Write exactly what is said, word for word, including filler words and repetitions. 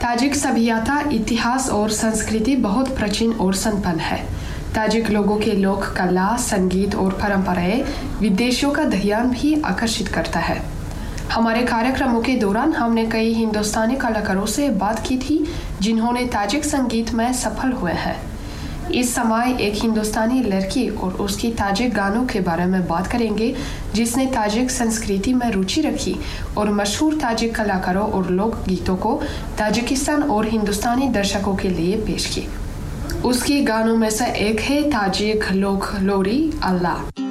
Tajik सभ्यता, इतिहास और संस्कृति बहुत प्राचीन और संपन्न है। ताजिक लोगों के लोक कला, संगीत और परंपराएं विदेशियों का ध्यान भी आकर्षित करता है। हमारे कार्यक्रमों के दौरान हमने कई हिंदुस्तानी कलाकारों से बात की थी जिन्होंने ताजिक संगीत में सफल हुए हैं। इस समय एक हिंदुस्तानी लड़की और उसकी ताजिक गानों के बारे में बात करेंगे जिसने ताजिक संस्कृति में रुचि रखी और मशहूर ताजिक कलाकारों और लोक गीतों को ताजिकिस्तान और हिंदुस्तानी दर्शकों के लिए पेश की। उसके गानों में से एक है ताजिक लोक लोरी अल्लाह।